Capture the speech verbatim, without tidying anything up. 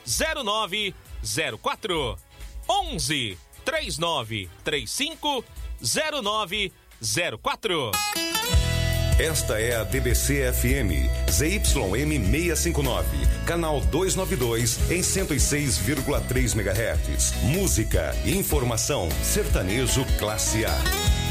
zero nove zero quatro. onze trinta e nove trinta e cinco zero nove zero quatro. Esta é a D B C F M, Z Y M seiscentos e cinquenta e nove, canal duzentos e noventa e dois, em cento e seis vírgula três megahertz. Música e informação, sertanejo classe A.